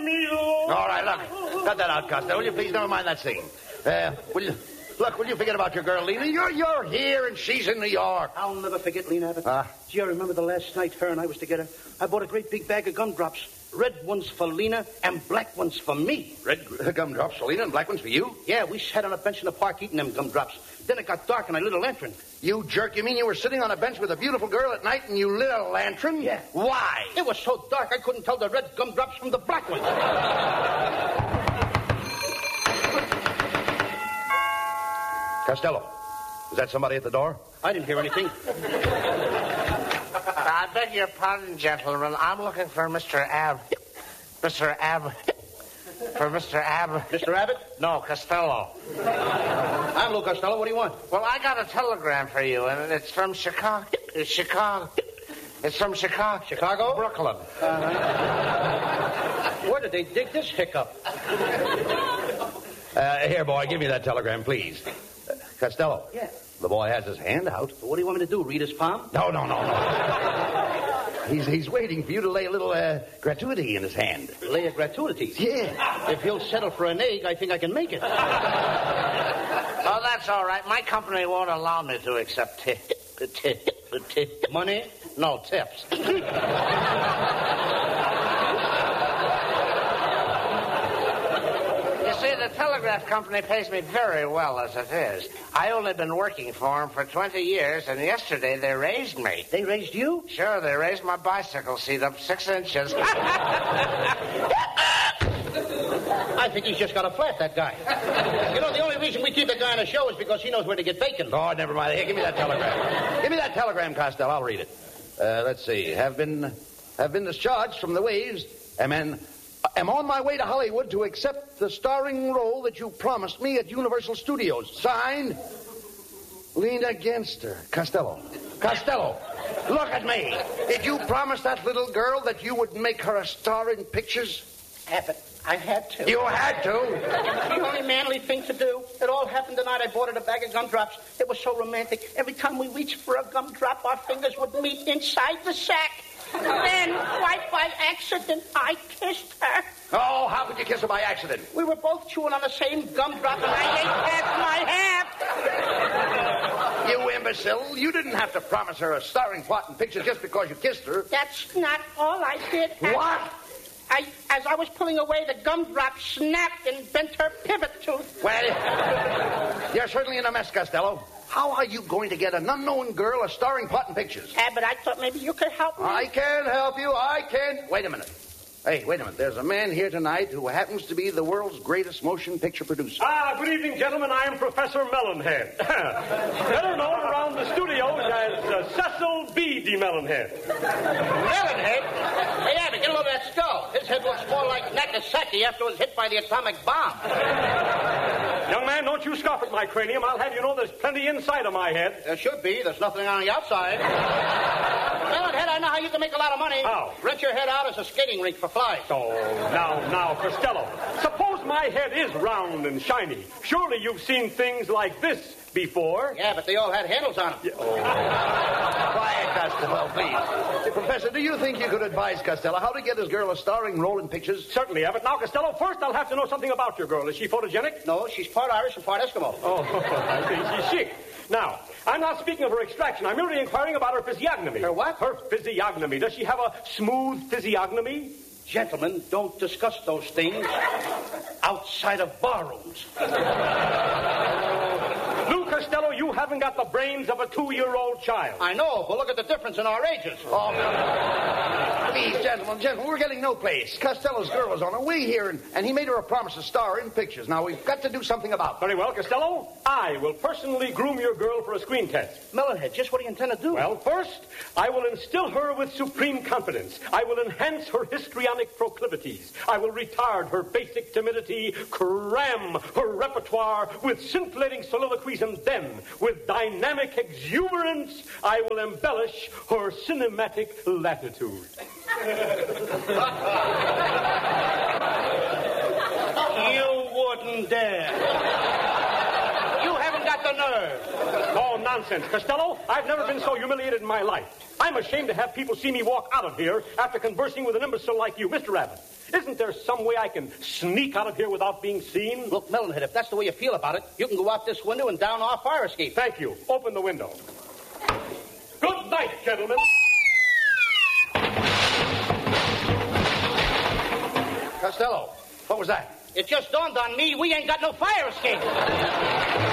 York. All right, look. Cut that out, Costello. Will you please never mind that scene? Will you forget about your girl, Lena? You're here and she's in New York. I'll never forget Lena Abbott. Gee, I remember the last night her and I was together. I bought a great big bag of gumdrops. Red ones for Lena and black ones for me. Red gumdrops for Lena and black ones for you? Yeah, we sat on a bench in the park eating them gumdrops. Then it got dark and I lit a lantern. You jerk. You mean you were sitting on a bench with a beautiful girl at night and you lit a lantern? Yeah. Why? It was so dark I couldn't tell the red gumdrops from the black ones. Costello, is that somebody at the door? I didn't hear anything. I beg your pardon, gentlemen. I'm looking for Mr. Ab. Mr. Ab. For Mr. Ab. Mr. Abbott? No, Costello. I'm Lou Costello. What do you want? Well, I got a telegram for you, and it's from Chicago. Chicago. It's from Chicago. Chicago? Brooklyn. Where did they dig this hiccup? Here, boy, give me that telegram, please. Costello. Yeah. The boy has his hand out. What do you want me to do, read his palm? No. He's waiting for you to lay a little gratuity in his hand. Lay a gratuity? Yeah. If he'll settle for an egg, I think I can make it. Oh, that's all right. My company won't allow me to accept Money? No, tips. The telegraph company pays me very well as it is. I only been working for them for 20 years, and yesterday they raised me. They raised you? Sure, they raised my bicycle seat up 6 inches. I think he's just got a flat, that guy. You know, the only reason we keep the guy on the show is because he knows where to get bacon. Oh, never mind. Here, give me that telegram. Give me that telegram, Costello. I'll read it. Let's see. Have been discharged from the waves. Am on my way to Hollywood to accept the starring role that you promised me at Universal Studios. Signed, Lena Genster. Costello, look at me. Did you promise that little girl that you would make her a star in pictures? Abbott, I had to. You had to? The only manly thing to do. It all happened the night I bought her a bag of gumdrops. It was so romantic. Every time we reached for a gumdrop, our fingers would meet inside the sack. Then, quite by accident, I kissed her. Oh, how could you kiss her by accident? We were both chewing on the same gumdrop, and I ate past my half. You imbecile. You didn't have to promise her a starring part in pictures just because you kissed her. That's not all I did. What? As I was pulling away, the gumdrop snapped and bent her pivot tooth. Well, you're certainly in a mess, Costello. How are you going to get an unknown girl a starring part in pictures? But I thought maybe you could help me. I can't help you. I can't. Wait a minute. Hey, wait a minute. There's a man here tonight who happens to be the world's greatest motion picture producer. Good evening, gentlemen. I am Professor Melonhead. Better known around the studios as Cecil B. D. Melonhead. Melonhead? Hey, Abbott, get a load of that skull. His head looks more like Nagasaki after it was hit by the atomic bomb. Young man, don't you scoff at my cranium. I'll have you know there's plenty inside of my head. There should be. There's nothing on the outside. Melonhead, I know how you can make a lot of money. How? Rent your head out as a skating rink for flies. Oh, now, Costello. Suppose my head is round and shiny. Surely you've seen things like this before. Yeah, but they all had handles on them. Yeah, oh. Quiet, Costello, please. Professor, do you think you could advise Costello how to get his girl a starring role in pictures? Certainly, Abbott. Now, Costello, first I'll have to know something about your girl. Is she photogenic? No, she's part Irish and part Eskimo. Oh, I see. She's chic. Now, I'm not speaking of her extraction. I'm merely inquiring about her physiognomy. Her what? Her physiognomy. Does she have a smooth physiognomy? Gentlemen, don't discuss those things outside of barrooms. Lou Costello, you haven't got the brains of a 2-year-old child. I know, but look at the difference in our ages. Oh, please, gentlemen, we're getting no place. Costello's girl is on her way here, and he made her a promise to star in pictures. Now, we've got to do something about it. Very well, Costello. I will personally groom your girl for a screen test. Melonhead, just what do you intend to do? Well, first, I will instill her with supreme confidence. I will enhance her histrionic proclivities. I will retard her basic timidity, cram her repertoire with scintillating soliloquies, and then, with dynamic exuberance, I will embellish her cinematic latitude. You wouldn't dare. You haven't got the nerve. Oh, nonsense, Costello. I've never been so humiliated in my life. I'm ashamed to have people see me walk out of here after conversing with an imbecile like you. Mr. Abbott, isn't there some way I can sneak out of here without being seen? Look, Melonhead, if that's the way you feel about it, you can go out this window and down our fire escape. Thank you. Open the window. Good night, gentlemen. Costello, what was that? It just dawned on me we ain't got no fire escape.